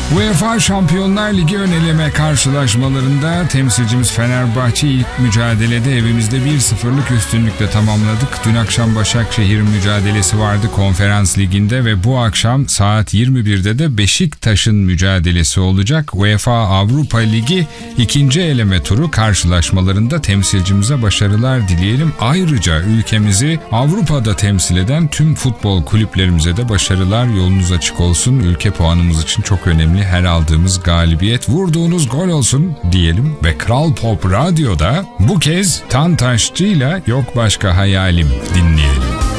UEFA Şampiyonlar Ligi ön eleme karşılaşmalarında temsilcimiz Fenerbahçe ilk mücadelede evimizde 1-0'lık üstünlükle tamamladık. Dün akşam Başakşehir mücadelesi vardı Konferans Ligi'nde ve bu akşam saat 21'de de Beşiktaş'ın mücadelesi olacak. UEFA Avrupa Ligi ikinci eleme turu karşılaşmalarında temsilcimize başarılar dileyelim. Ayrıca ülkemizi Avrupa'da temsil eden tüm futbol kulüplerimize de başarılar, yolunuz açık olsun. Ülke puanımız için çok önemli. Her aldığımız galibiyet vurduğunuz gol olsun diyelim ve Kral Pop Radyo'da bu kez Tantaşçı'yla Yok Başka Hayalim dinleyelim.